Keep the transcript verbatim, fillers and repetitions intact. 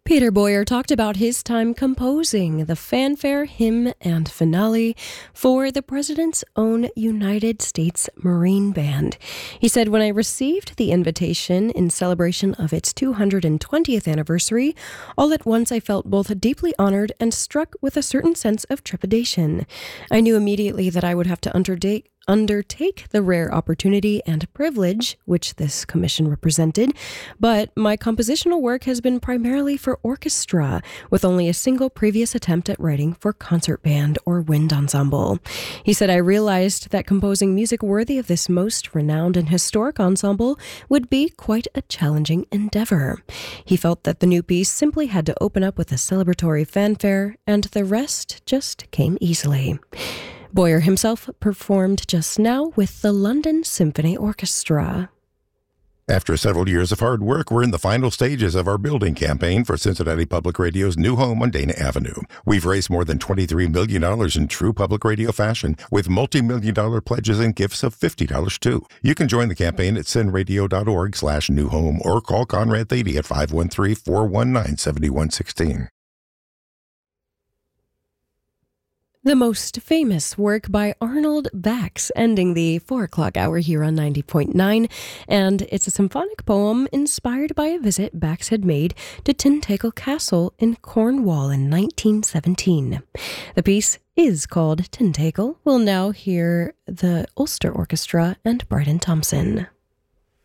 Peter Boyer talked about his time composing the fanfare, hymn, and finale for the President's own United States Marine Band. He said, "When I received the invitation in celebration of its two hundred twentieth anniversary, all at once I felt both deeply honored and struck with a certain sense of trepidation. I knew immediately that I would have to undertake undertake the rare opportunity and privilege which this commission represented, but my compositional work has been primarily for orchestra, with only a single previous attempt at writing for concert band or wind ensemble." He said, "I realized that composing music worthy of this most renowned and historic ensemble would be quite a challenging endeavor." He felt that the new piece simply had to open up with a celebratory fanfare, and the rest just came easily. Boyer himself performed just now with the London Symphony Orchestra. After several years of hard work, we're in the final stages of our building campaign for Cincinnati Public Radio's new home on Dana Avenue. We've raised more than twenty-three million dollars in true public radio fashion, with multi-million dollar pledges and gifts of fifty dollars too. You can join the campaign at cinradio.org slash new home or call Conrad Thady at five one three, four one nine, seven one one six. The most famous work by Arnold Bax, ending the four o'clock hour here on ninety point nine, and it's a symphonic poem inspired by a visit Bax had made to Tintagel Castle in Cornwall in nineteen seventeen. The piece is called Tintagel. We'll now hear the Ulster Orchestra and Bryden Thompson.